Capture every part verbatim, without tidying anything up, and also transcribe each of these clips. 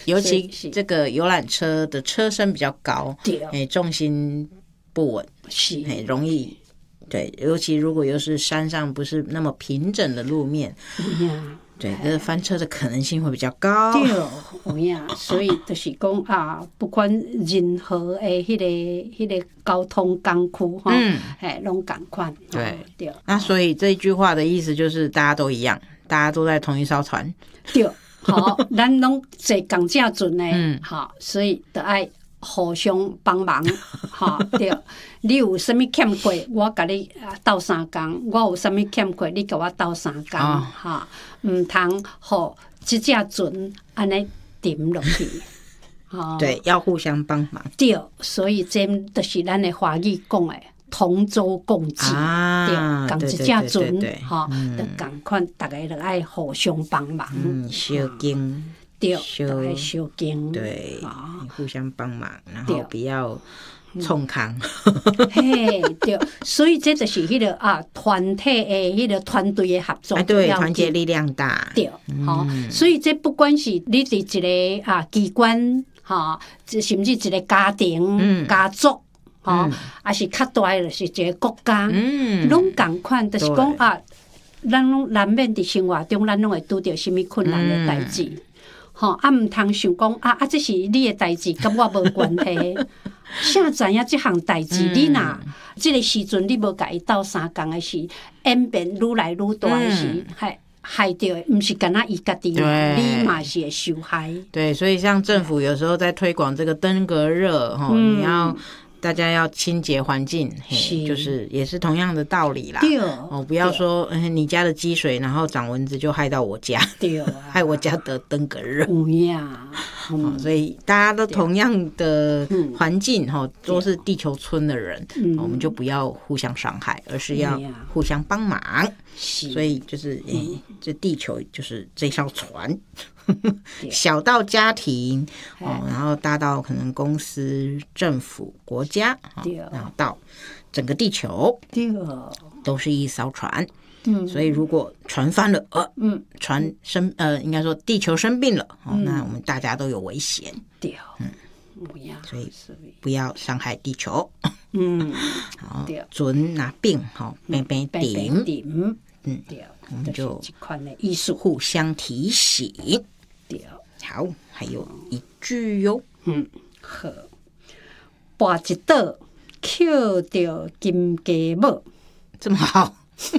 尤其这个游览车的车身比较高，对，哎，重心不稳，是，哎，容易。对，尤其如果又是山上不是那么平整的路面，嗯、对，这个翻车的可能性会比较高。 对，有呀，所以就是讲啊，不管任何的迄、那个迄、那个交通工具哈，哎、嗯，拢同款。 对对，那所以这一句话的意思就是大家都一样，大家都在同一艘船。 对，好，咱拢坐共正船呢，嗯，好，所以就爱互相帮忙，哈，对。你有啥物欠过，我甲你斗三工；我有啥物欠过，你甲我斗三工，哈、哦，毋通互即只船安尼沉落去。 哦、对，要互相帮忙。 对，所以这就是咱的华语讲的同舟共济，啊、对，共一只船，哈，就共款，大家就爱互相帮忙， 嗯，小经。 对，都爱小经， 对，互相帮忙，然后不要冲康。 嘿，对，所以这就是迄个啊团体的迄个团队的合作， 哎，对，团结力量大。 对，好，所以这不管是你伫一个啊机关，哈，甚至一个家庭、家族，哈，还是较大的就是一个国家，嗯，拢共款，就是讲啊，咱拢难免伫生活中，咱拢会拄着什么困难的代志。吼、哦，啊，毋通想讲啊啊，这是你的代志，甲我无关系。啥知影即项代志，嗯、你若即个时阵你无甲伊斗相共的时，演变愈来愈大的时，害害着的，毋是干那伊家己，你嘛是会受害。 对，所以像政府有时候在推广这个登革热，吼、嗯，你要。大家要清洁环境，嘿，就是也是同样的道理啦。对哦，不要说、嗯、你家的积水，然后长蚊子就害到我家，对、啊，害我家得登革热。 有呀、 嗯，所以大家都同样的环境，哈、嗯，都是地球村的人、嗯，我们就不要互相伤害，而是要互相帮忙。所以就是，哎、欸，这地球就是这艘船。小到家庭、哦、然后大到可能公司、政府、国家，哦、然后到整个地球，都是一艘船。嗯，所以如果船翻了，呃，嗯，船生呃，应该说地球生病了，哦，嗯、那我们大家都有危险。对，嗯，不要，所以不要伤害地球。嗯，好，准拿病，好，病病顶，嗯，对，我们就互相提醒。好，还有一句哟，嗯， 好，跋一倒捡着金鸡母， 这么好。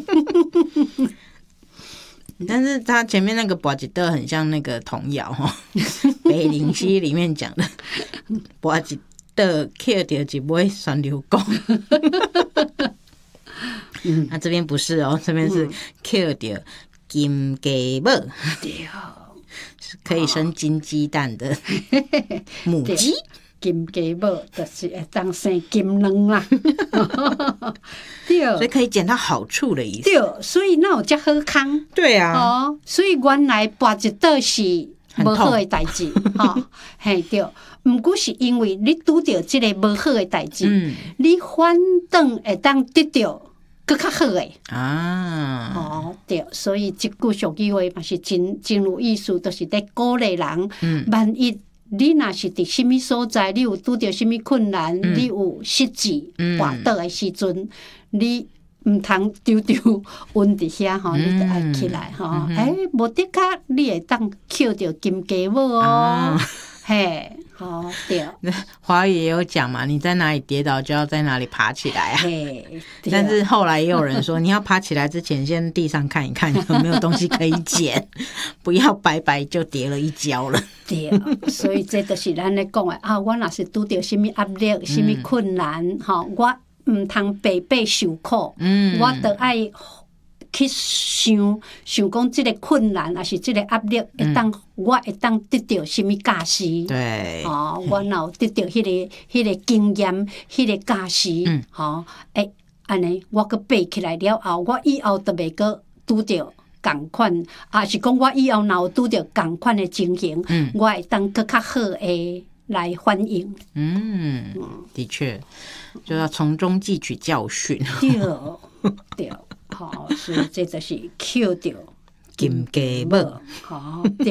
但是他前面那个跋一倒很像那个童谣哈，《北灵溪》里面讲的，跋一倒捡着一尾酸流公。嗯，那、啊、这边不是哦，这边是捡着金鸡母。对。可以生金鸡蛋的母鸡， 金鸡母就是会当生金卵啦。对， 所以可以捡到好处的意思。 对，所以那有这好康。 对啊， 哦，所以原来跋一倒是无好的代志，哈，嘿对。毋过是因为你拄着这个无好的代志、嗯，你反倒会当得到。更较好诶啊！哦，对，所以这句俗语话嘛是真真有意思，就是在鼓励人。嗯，万一你若是伫什么所在，你有拄着什么困难，嗯、你有失志、滑倒诶时阵，你毋通丢丢温伫遐吼，你就爱起来吼。哎、嗯欸，无得卡，你会当捡着金鸡母哦，啊、嘿。哦，对， 华语也有讲嘛，你在哪里跌倒就要在哪里爬起来啊。但是后来也有人说，你要爬起来之前，先地上看一看有没有东西可以捡，不要白白就跌了一跤了。 对，所以这就是咱咧讲的啊，我若是拄到什么压力、什么困难，哈、嗯，我唔通白白受苦，嗯，我得爱。去想想讲这个困难还是这个压力会当、嗯、我会当得到什么价值对哦，我若得到迄、那个迄、那个经验迄、那个价值嗯吼诶安尼我阁爬起来了后我以后都袂阁拄着同款啊是讲我以后若有拄着同款的情形、嗯、我会当阁较好诶来反应嗯的确就要从中汲取教训对对好，所以这就是捡到金鸡母。 好，